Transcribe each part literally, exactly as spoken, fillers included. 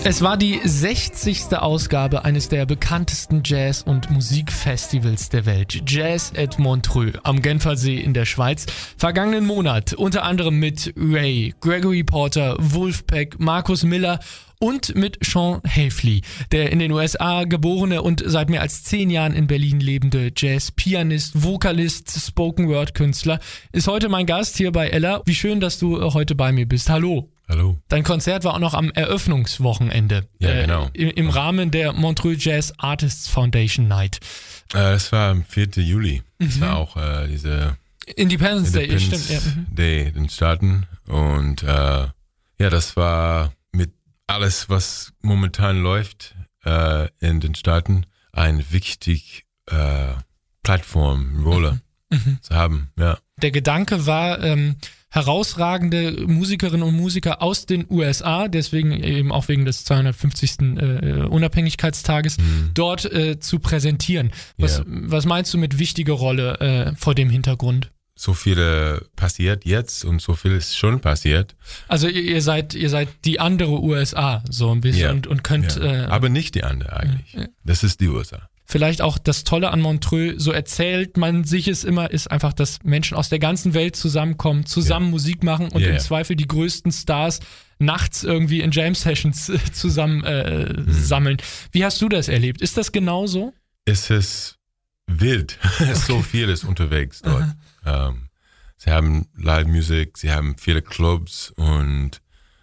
Es war die sechzigste Ausgabe eines der bekanntesten Jazz- und Musikfestivals der Welt, Jazz at Montreux am Genfersee in der Schweiz. Vergangenen Monat unter anderem mit Ray, Gregory Porter, Wolfpack, Marcus Miller und mit Sean Haefley, der in den U S A geborene und seit mehr als zehn Jahren in Berlin lebende Jazz-Pianist, Vokalist, Spoken-Word-Künstler, ist heute mein Gast hier bei Ella. Wie schön, dass du heute bei mir bist. Hallo. Hallo. Dein Konzert war auch noch am Eröffnungswochenende. Ja, äh, genau. Im, Im Rahmen der Montreux Jazz Artists Foundation Night. Äh, das war am vierten Juli. Das Mhm. war auch äh, diese Independence, Independence Day, stimmt. Ja. Mhm. Day in den Staaten. Und äh, ja, das war mit alles, was momentan läuft äh, in den Staaten, eine wichtige äh, Plattform, Rolle Mhm. zu haben. Ja. Der Gedanke war, ähm, herausragende Musikerinnen und Musiker aus den U S A, deswegen eben auch wegen des zweihundertfünfzigsten Äh, Unabhängigkeitstages, Mhm. dort äh, zu präsentieren. Was, Ja. was meinst du mit wichtige Rolle äh, vor dem Hintergrund? So viel passiert jetzt und so viel ist schon passiert. Also ihr, ihr seid ihr seid die andere U S A so ein bisschen Ja. und, und könnt Ja. äh, Aber nicht die andere eigentlich. Ja. Das ist die U S A. vielleicht auch das Tolle an Montreux, so erzählt man sich es immer, ist einfach, dass Menschen aus der ganzen Welt zusammenkommen, zusammen Ja. Musik machen und Ja, im ja. Zweifel die größten Stars nachts irgendwie in Jam-Sessions äh, zusammen äh, Mhm. sammeln. Wie hast du das erlebt? Ist das genauso? Es ist wild. So viel ist unterwegs dort. Ähm, sie haben Live-Musik, sie haben viele Clubs und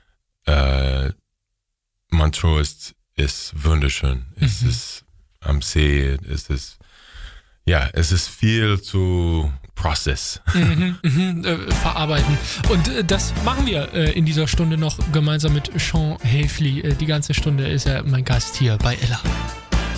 äh, Montreux ist, ist wunderschön. Es Mhm. ist am See, es ist, ja, es ist viel zu process. mhm, mhm, äh, verarbeiten. Und äh, das machen wir äh, in dieser Stunde noch gemeinsam mit Sean Haefley. Äh, die ganze Stunde ist er mein Gast hier bei Ella.